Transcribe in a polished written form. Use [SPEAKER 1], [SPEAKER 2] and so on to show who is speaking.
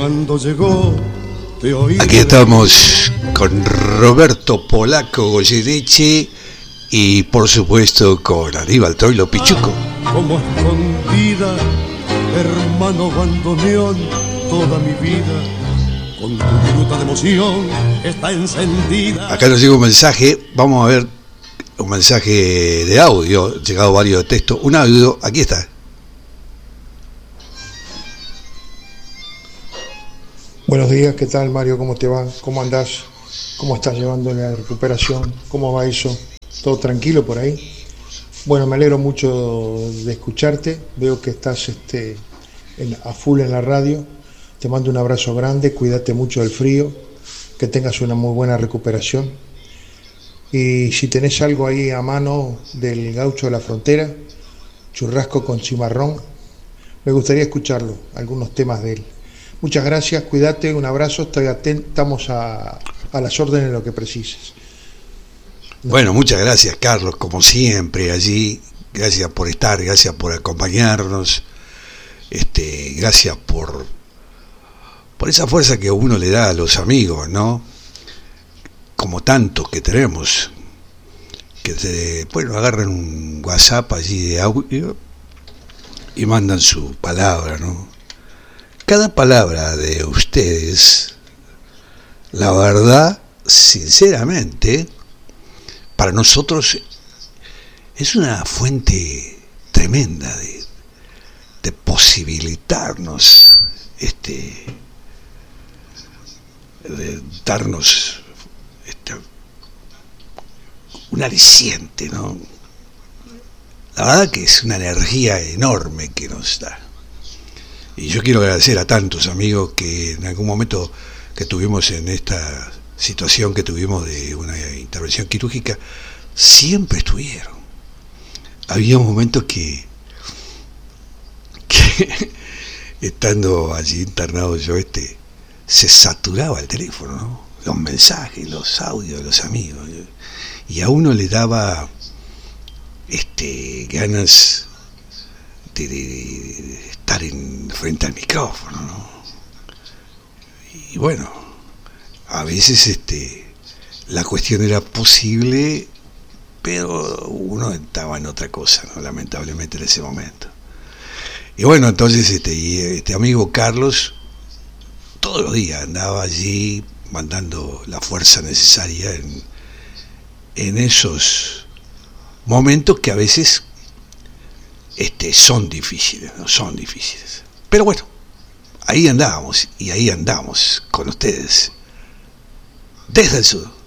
[SPEAKER 1] Cuando llegó, te oí.
[SPEAKER 2] Aquí estamos con Roberto Polaco Goyeneche y por supuesto con Aníbal Troilo Pichuco.
[SPEAKER 1] Como escondida, hermano bandoneón, toda mi vida con tu viruta de emoción está encendida.
[SPEAKER 2] Acá nos llega un mensaje, vamos a ver un mensaje de audio, llegado varios de texto, un audio, aquí está.
[SPEAKER 3] Buenos días, ¿qué tal Mario? ¿Cómo te va? ¿Cómo andás? ¿Cómo estás llevando la recuperación? ¿Cómo va eso? ¿Todo tranquilo por ahí? Bueno, me alegro mucho de escucharte, veo que estás a full en la radio, te mando un abrazo grande, cuídate mucho del frío, que tengas una muy buena recuperación y si tenés algo ahí a mano del gaucho de la frontera, churrasco con cimarrón, me gustaría escucharlo, algunos temas de él. Muchas gracias, cuídate, un abrazo, estamos a las órdenes de lo que precises.
[SPEAKER 2] Bueno, muchas gracias Carlos, como siempre allí, gracias por estar, gracias por acompañarnos, gracias por esa fuerza que uno le da a los amigos, ¿no? Como tantos que tenemos, que agarran un WhatsApp allí de audio y mandan su palabra, ¿no? Cada palabra de ustedes, la verdad, sinceramente, para nosotros es una fuente tremenda de posibilitarnos, de darnos un aliciente, ¿no? La verdad que es una energía enorme que nos da. Y yo quiero agradecer a tantos amigos que en algún momento que tuvimos en esta situación que tuvimos de una intervención quirúrgica, siempre estuvieron. Había momentos que estando allí internado yo, se saturaba el teléfono, ¿no? Los mensajes, los audios de los amigos. Y a uno le daba ganas de estar frente al micrófono, ¿no? Y bueno, a veces la cuestión era posible, pero uno estaba en otra cosa, ¿no? Lamentablemente en ese momento. Y bueno, entonces este amigo Carlos todos los días andaba allí mandando la fuerza necesaria en esos momentos que a veces son difíciles, no son difíciles. Pero bueno, ahí andábamos y ahí andamos con ustedes desde el sur.